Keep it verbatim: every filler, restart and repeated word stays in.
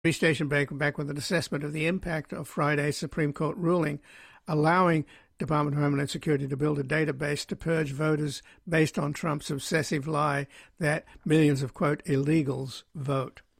Station back, back with an assessment of the impact of Friday's Supreme Court ruling, allowing Department of Homeland Security to build a database to purge voters based on Trump's obsessive lie that millions of, quote, illegals vote.